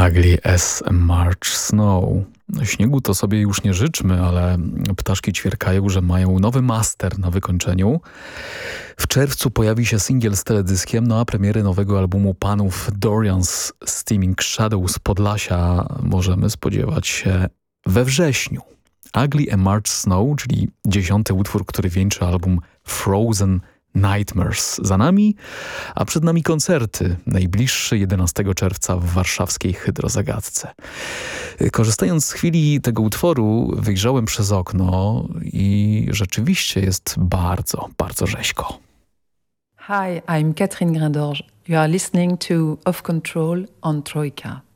Ugly as March Snow. Śniegu to sobie już nie życzmy, ale ptaszki ćwierkają, że mają nowy master na wykończeniu. W czerwcu pojawi się singiel z teledyskiem, no a premiery nowego albumu panów Dorian's Steaming Shadow z Podlasia możemy spodziewać się we wrześniu. Ugly a March Snow, czyli 10. utwór, który wieńczy album Frozen Nightmares za nami, a przed nami koncerty. Najbliższy 11 czerwca w warszawskiej Hydrozagadce. Korzystając z chwili tego utworu, wyjrzałem przez okno i rzeczywiście jest bardzo, bardzo rzeźko. Hi, I'm Catherine Grindorge. You are listening to Off Control on Troika.